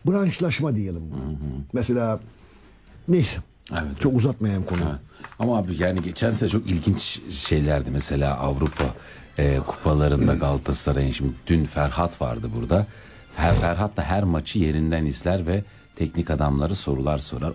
branşlaşma diyelim. Mesela neyse. Evet, Çok uzatmayayım konuyu. evet. Ama abi yani geçen sene çok ilginç şeylerdi. Mesela Avrupa kupalarında Galatasaray'ın, şimdi dün Ferhat vardı burada. Ferhat da her maçı yerinden izler ve teknik adamları sorular sorar.